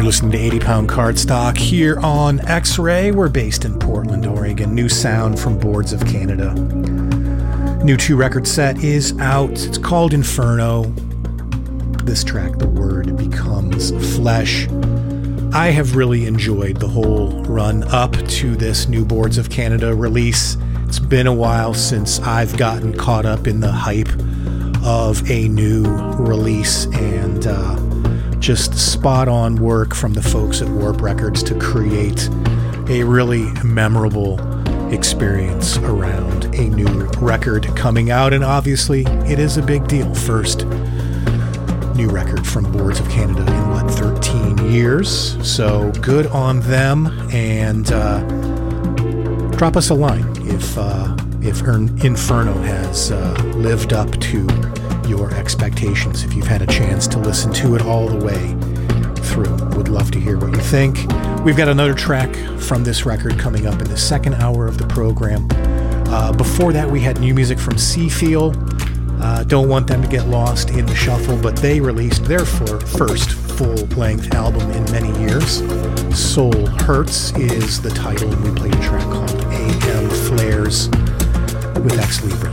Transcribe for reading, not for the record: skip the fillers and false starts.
listening to 80 Pound Cardstock here on X-Ray. We're based in Portland, Oregon. New sound from Boards of Canada. New 2-record set is out. It's called Inferno. This track, The Word Becomes Flesh. I have really enjoyed the whole run up to this new Boards of Canada release. It's been a while since I've gotten caught up in the hype of a new release, and just spot on work from the folks at Warp Records to create a really memorable experience around a new record coming out. And obviously it is a big deal. First new record from Boards of Canada in 13 years. So good on them, and drop us a line if Inferno has lived up to your expectations, if you've had a chance to listen to it all the way through. Would love to hear what you think. We've got another track from this record coming up in the second hour of the program. Before that, we had new music from Seafeel. Don't want them to get lost in the shuffle, but they released their first full-length album in many years. Soul Hurts is the title, and we played a track called AM Flares with Ex Libris.